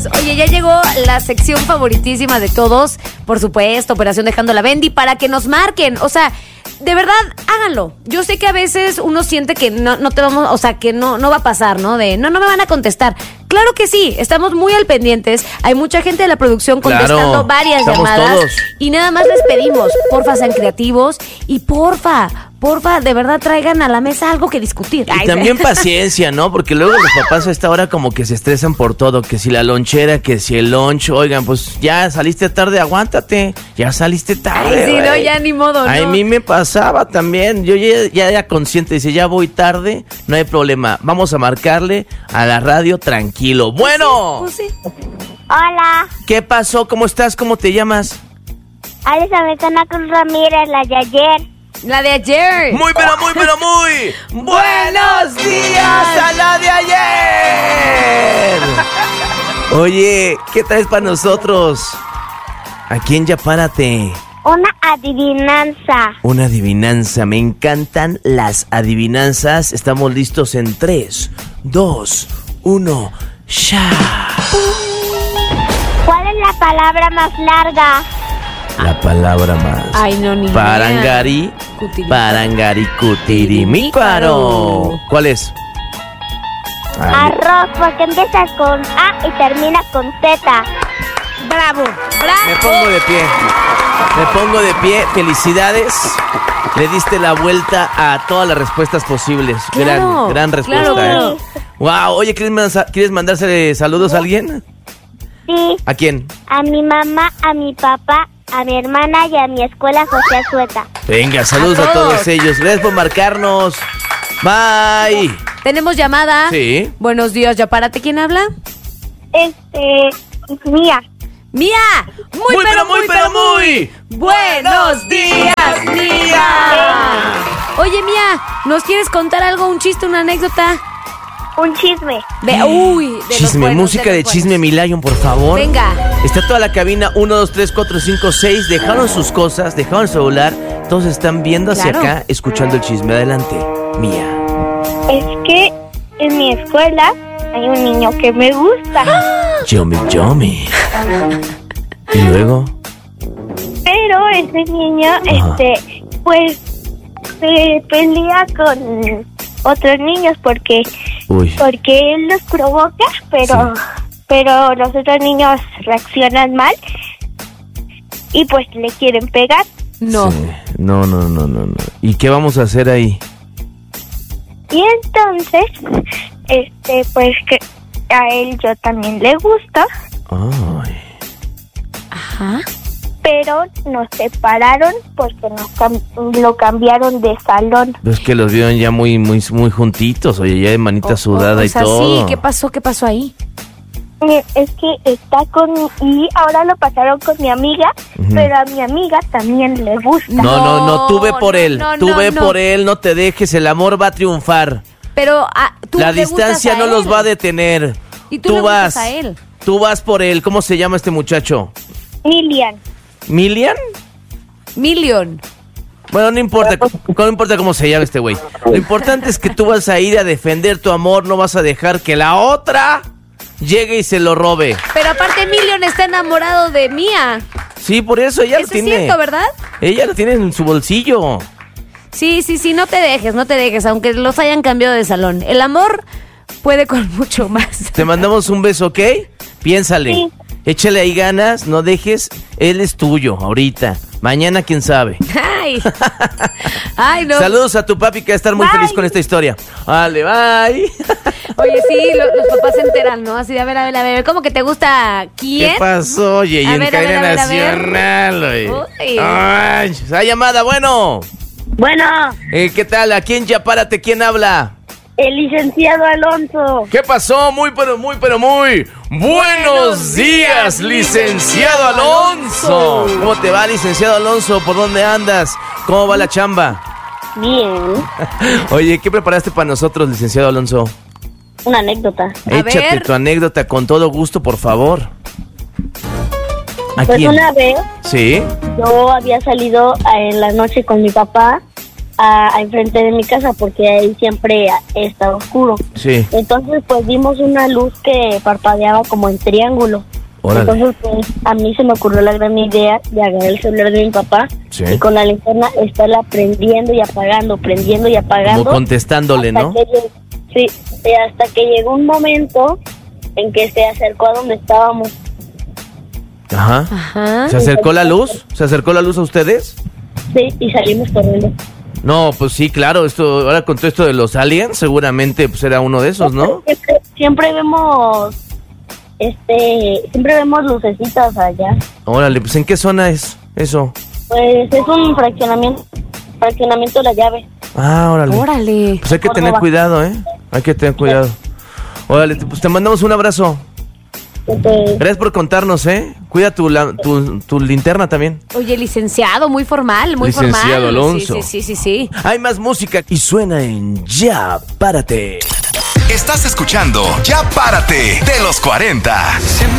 Vámonos. Oye, ya llegó la sección favoritísima de todos. Por supuesto, Operación Dejando la Bendy, para que nos marquen. O sea, de verdad, háganlo. Yo sé que a veces uno siente que no te vamos, o sea, que no va a pasar, ¿no? No me van a contestar. Claro que sí, estamos muy al pendientes. Hay mucha gente de la producción contestando varias llamadas. Todos. Y nada más les pedimos, porfa, sean creativos y porfa, de verdad traigan a la mesa algo que discutir. Y también paciencia, ¿no? Porque luego los papás a esta hora como que se estresan por todo, que si la lonchera, que si el lunch, oigan, pues ya saliste tarde, aguántate, ya saliste tarde. Ay, sí, no, ya ni modo, ¿no? A mí me pasaba también, yo ya era consciente, dice, ya voy tarde, no hay problema, vamos a marcarle a la radio tranquilo. Bueno. Pues sí. Hola. ¿Qué pasó? ¿Cómo estás? ¿Cómo te llamas? Alessandra Cruz Ramírez, la de ayer. La de ayer. Muy buenos días a la de ayer. Oye, ¿qué traes para nosotros? Aquí en Ya Párate. Una adivinanza. Una adivinanza. Me encantan las adivinanzas. Estamos listos en 3, 2, 1. ¡Ya! ¿Cuál es la palabra más larga? La palabra más. Ay, no, ni Parangari, parangari, cutirimícuaro. ¿Cuál es? Arroz, porque empieza con A y termina con Z. Bravo. Me pongo de pie. Felicidades. Le diste la vuelta a todas las respuestas posibles. Claro, gran respuesta. Claro. Wow. Oye, ¿quieres mandarse saludos a alguien? Sí. ¿A quién? A mi mamá, a mi papá, a mi hermana y a mi escuela José Azueta. Venga, saludos a todos ellos. Gracias por marcarnos. Bye. ¿Tenemos llamada? Sí. Buenos días, Ya Párate. ¿Quién habla? Mía. ¡Mía! Muy buenos días, Mía. Oye, Mía, ¿nos quieres contar algo, un chiste, una anécdota? Un chisme. De chisme, los buenos, música de chisme, buenos. Milion, por favor. Venga. Está toda la cabina, 1, 2, 3, 4, 5, 6. Dejaron sus cosas, dejaron el celular. Todos están viendo hacia acá, escuchando el chisme. Adelante, Mía. Es que en mi escuela hay un niño que me gusta. Yomi. ¿Y luego? Pero ese niño, pues, se pelea con otros niños porque él los provoca, pero los otros niños reaccionan mal y pues le quieren pegar. No. Sí. No. ¿Y qué vamos a hacer ahí? Y entonces, pues que a él yo también le gusto. Ay. Ajá. Pero nos separaron porque lo cambiaron de salón. Es que los vieron ya muy juntitos, oye, ya de manita sudada y todo. Sí, ¿qué pasó ahí? Es que está y ahora lo pasaron con mi amiga, pero a mi amiga también le gusta. No, tuve por él, por él, no te dejes, el amor va a triunfar. Pero tú la distancia no los va a detener. Y tú le gustas a él. Tú vas por él. ¿Cómo se llama este muchacho? Milian. Million. Bueno, no importa cómo se llama este güey. Lo importante es que tú vas a ir a defender tu amor, no vas a dejar que la otra llegue y se lo robe. Pero aparte Million está enamorado de Mía. Sí, por eso ella lo tiene. Eso es cierto, ¿verdad? Ella lo tiene en su bolsillo. Sí, no te dejes, aunque los hayan cambiado de salón. El amor puede con mucho más. Te mandamos un beso, ¿ok? Piénsale. Sí. Échale ahí ganas, no dejes, él es tuyo ahorita. Mañana quién sabe. Ay, no. Saludos a tu papi que va a estar muy feliz con esta historia. Vale, bye. Oye, sí, los papás se enteran, ¿no? Así de, a ver, ¿cómo que te gusta quién? ¿Qué pasó? Oye, y en cadena nacional, oye. Ay, esa llamada, bueno. Bueno. ¿Qué tal? ¿A quién Ya Párate? ¿Quién habla? El licenciado Alonso. ¿Qué pasó? Muy buenos días, licenciado Alonso. ¿Cómo te va, licenciado Alonso? ¿Por dónde andas? ¿Cómo va la chamba? Bien. Oye, ¿qué preparaste para nosotros, licenciado Alonso? Una anécdota. Échate tu anécdota con todo gusto, por favor. ¿A Pues quién? una vez ¿Sí? yo había salido en la noche con mi papá a enfrente de mi casa porque ahí siempre está oscuro. Sí. Entonces pues vimos una luz que parpadeaba como en triángulo. Órale. Entonces pues a mí se me ocurrió la gran idea de agarrar el celular de mi papá Sí. y con la linterna estarla prendiendo y apagando Como contestándole, ¿no? Sí, hasta que llegó un momento en que se acercó a donde estábamos. Ajá. Ajá. ¿Se acercó la luz? ¿Se acercó la luz a ustedes? Sí, y salimos corriendo. No, pues sí, claro, ahora con todo esto de los aliens, seguramente pues era uno de esos, ¿no? Siempre vemos lucecitas allá. Órale, pues ¿en qué zona es eso? Pues es un fraccionamiento de la llave. Ah, órale. Órale. Pues hay que tener cuidado, ¿eh? Hay que tener cuidado. Órale, pues te mandamos un abrazo. Gracias por contarnos, ¿eh? Cuida tu linterna también. Oye, licenciado, muy formal, muy formal. Licenciado Alonso. Sí. Hay más música y suena en Ya Párate. Estás escuchando Ya Párate de los 40.